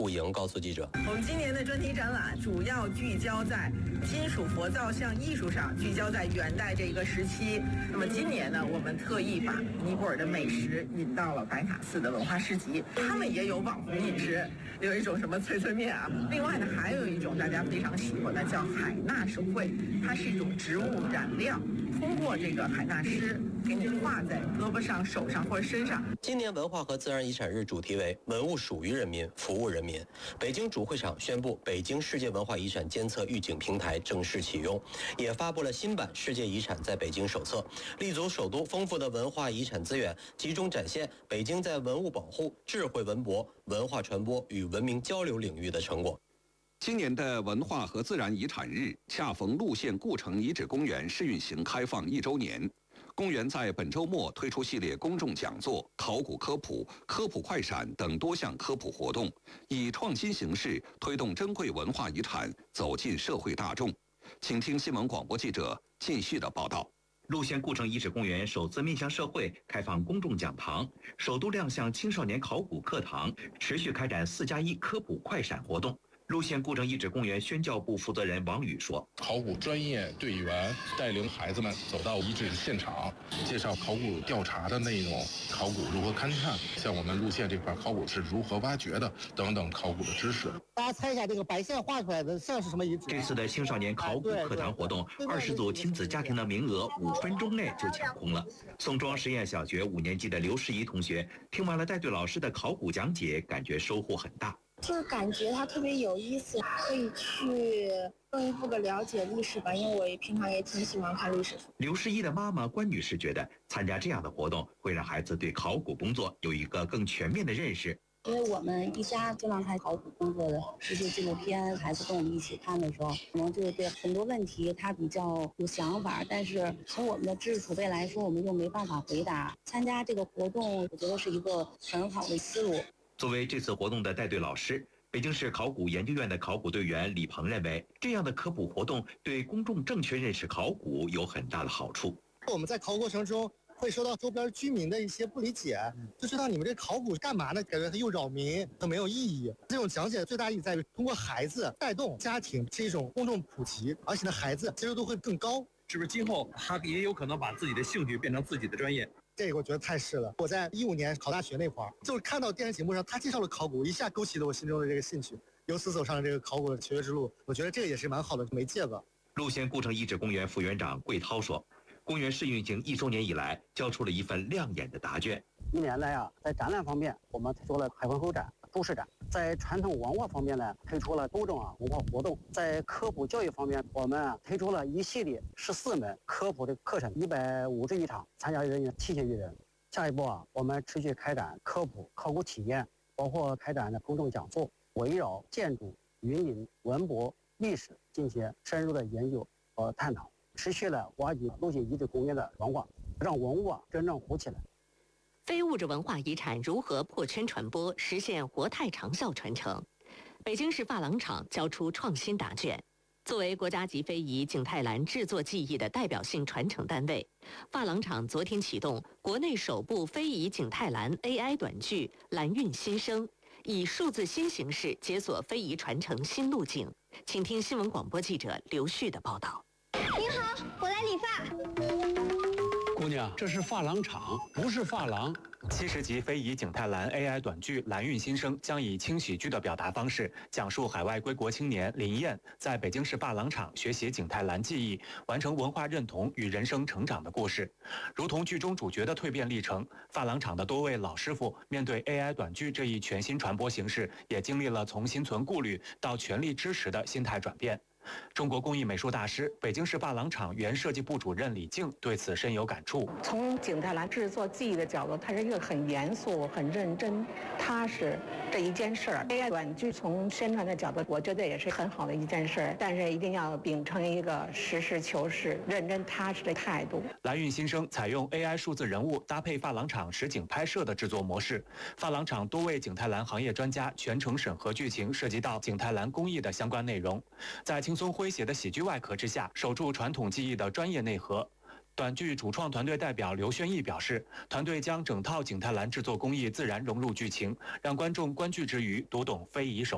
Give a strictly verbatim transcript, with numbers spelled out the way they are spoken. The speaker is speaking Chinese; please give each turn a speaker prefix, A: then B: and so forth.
A: 顾莹告诉记者，
B: 我们今年的专题展览主要聚焦在金属佛造像艺术上，聚焦在元代这个时期。那么今年呢，我们特意把尼泊尔的美食引到了白塔寺的文化市集，他们也有网红饮食，有一种什么脆脆面啊。另外呢，还有一种大家非常喜欢的叫海纳手绘，它是一种植物染料，通过这个海纳诗给你画在胳膊上、手上或者身上。
A: 今年文化和自然遗产日主题为“文物属于人民，服务人民”。北京主会场宣布，北京世界文化遗产监测预警平台正式启用，也发布了新版世界遗产在北京手册，立足首都丰富的文化遗产资源，集中展现北京在文物保护、智慧文博、文化传播与文明交流领域的成果。
C: 今年的文化和自然遗产日恰逢陆县故城遗址公园试运行开放一周年。公园在本周末推出系列公众讲座、考古科普、科普快闪等多项科普活动，以创新形式推动珍贵文化遗产走进社会大众。请听新闻广播记者继续的报道。
D: 陆县故城遗址公园首次面向社会开放公众讲堂，首都亮相青少年考古课堂，持续开展四加一科普快闪活动。陆县故城遗址公园宣教部负责人王宇说，
E: 考古专业队员带领孩子们走到遗址现场，介绍考古调查的内容，考古如何勘探，像我们陆县这块考古是如何挖掘的等等考古的知识。
F: 大家猜一下这个白线画出来的像是什么遗址？
D: 这次的青少年考古课堂活动，二十组亲子家庭的名额五分钟内就抢空了。宋庄实验小学五年级的刘诗怡同学听完了带队老师的考古讲解，感觉收获很大。
G: 就是感觉它特别有意思，可以去更一步的了解历史吧，因为我平常也挺喜欢看历史。
D: 刘诗怡的妈妈关女士觉得，参加这样的活动会让孩子对考古工作有一个更全面的认识。
H: 因为我们一家经常看考古工作的一些纪录片，孩子跟我们一起看的时候，可能就是对很多问题他比较有想法，但是从我们的知识储备来说，我们又没办法回答。参加这个活动，我觉得是一个很好的思路。
D: 作为这次活动的带队老师，北京市考古研究院的考古队员李鹏认为，这样的科普活动对公众正确认识考古有很大的好处。
F: 我们在考古过程中会受到周边居民的一些不理解，就知道你们这考古干嘛呢？感觉它又扰民，又没有意义。这种讲解最大意义在于通过孩子带动家庭，是一种公众普及，而且呢，孩子接受度会更高。
I: 是不是今后他也有可能把自己的兴趣变成自己的专业？
F: 这个我觉得太是了。我在一五年考大学那会儿，就是看到电视节目上他介绍了考古，一下勾起了我心中的这个兴趣，由此走上了这个考古的求学之路。我觉得这个也是蛮好的媒介吧。
D: 陆县故城遗址公园副园长桂涛说，公园试运行一周年以来，交出了一份亮眼的答卷。
J: 一年来啊，在展览方面，我们推出了海昏侯展、都市展；在传统文化方面呢，推出了多种啊文化活动；在科普教育方面，我们啊推出了一系列十四门科普的课程，一百五十余场，参加人员七千余人。下一步啊，我们持续开展科普、考古体验，包括开展的公众讲座，围绕建筑、园林、文博、历史进行深入的研究和探讨，持续了挖掘陆县遗址公园的文化，让文物啊真正活起来。
K: 非物质文化遗产如何破圈传播，实现活态长效传承？北京市珐琅厂交出创新答卷。作为国家级非遗景泰蓝制作技艺的代表性传承单位，珐琅厂昨天启动国内首部非遗景泰蓝 A I 短剧“蓝韵新生”，以数字新形式解锁非遗传承新路径。请听新闻广播记者刘旭的报道。
L: 您好，我来理发。
M: 姑娘，这是珐琅厂，不是发廊。
N: 七十集非遗景泰蓝 A I 短剧《蓝韵新生》将以轻喜剧的表达方式，讲述海外归国青年林燕在北京市珐琅厂学习景泰蓝技艺，完成文化认同与人生成长的故事。如同剧中主角的蜕变历程，珐琅厂的多位老师傅面对 A I 短剧这一全新传播形式，也经历了从心存顾虑到全力支持的心态转变。中国工艺美术大师、北京市珐琅厂原设计部主任李静对此深有感触。
O: 从景泰蓝制作技艺的角度，它是一个很严肃、很认真、踏实这一件事儿。A I 短剧从宣传的角度，我觉得也是很好的一件事儿，但是一定要秉承一个实事求是、认真踏实的态度。
N: 蓝韵新生采用 A I 数字人物搭配珐琅厂实景拍摄的制作模式，珐琅厂多位景泰蓝行业专家全程审核剧情涉及到景泰蓝工艺的相关内容，在轻松诙谐的喜剧外壳之下，守住传统技艺的专业内核。短剧主创团队代表刘轩毅表示，团队将整套景泰蓝制作工艺自然融入剧情，让观众观剧之余读懂非遗手